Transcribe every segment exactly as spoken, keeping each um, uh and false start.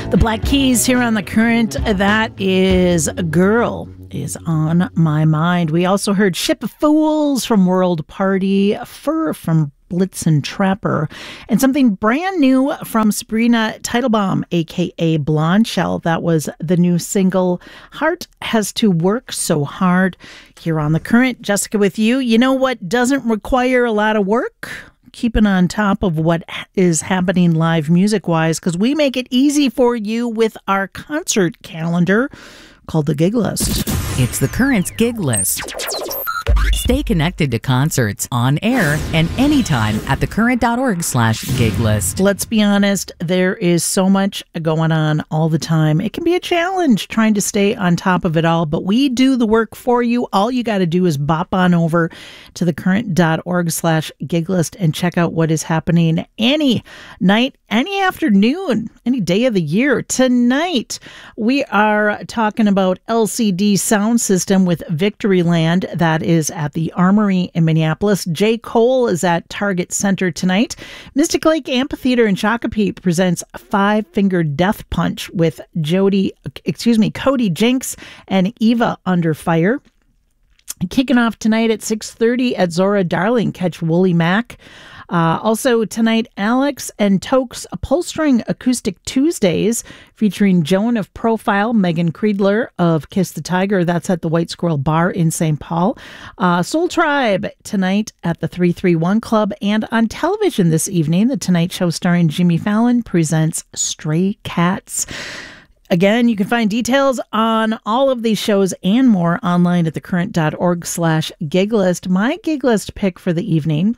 The Black Keys here on The Current. That is a Girl is on My Mind. We also heard Ship of Fools from World Party, Fur from Blitzen Trapper, and something brand new from Sabrina Teitelbaum, a k a. Blonde Shell. That was the new single, Heart Has to Work So Hard, here on The Current. Jessica with you. You know what doesn't require a lot of work? Keeping on top of what is happening live music-wise, because we make it easy for you with our concert calendar called the Gig List. It's The Current's Gig List. Stay connected to concerts on air and anytime at thecurrent.org slash gig list. Let's be honest, there is so much going on all the time. It can be a challenge trying to stay on top of it all, but we do the work for you. All you got to do is bop on over to thecurrent.org slash gig list and check out what is happening any night, any afternoon, any day of the year. Tonight, we are talking about L C D Sound System with Victoryland. That is at the Armory in Minneapolis. J. Cole is at Target Center tonight. Mystic Lake Amphitheater in Shakopee presents Five Finger Death Punch with Jody, excuse me, Cody Jinks and Eva Under Fire. Kicking off tonight at six thirty at Zora Darling, catch Wooly Mac. Uh, also tonight, Alex and Toke's Upholstering Acoustic Tuesdays, featuring Joan of Profile, Megan Creedler of Kiss the Tiger. That's at the White Squirrel Bar in Saint Paul. Uh, Soul Tribe tonight at the three three one Club. And on television this evening, The Tonight Show starring Jimmy Fallon presents Stray Cats. Again, you can find details on all of these shows and more online at thecurrent.org slash gig list. My gig list pick for the evening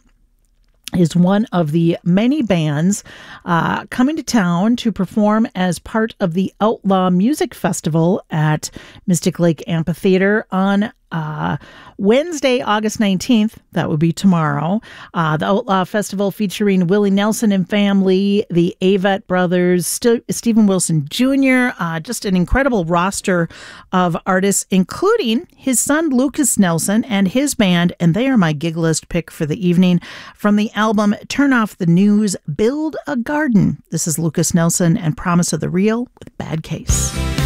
is one of the many bands uh, coming to town to perform as part of the Outlaw Music Festival at Mystic Lake Amphitheater on uh, Wednesday, August nineteenth. That would be tomorrow. Uh, the Outlaw Festival featuring Willie Nelson and family, the Avett Brothers, St- Stephen Wilson Junior, uh, just an incredible roster of artists, including his son Lucas Nelson and his band, and they are my gig list pick for the evening. From the album Turn Off the News, Build a Garden. This is Lucas Nelson and Promise of the Real with Bad Case.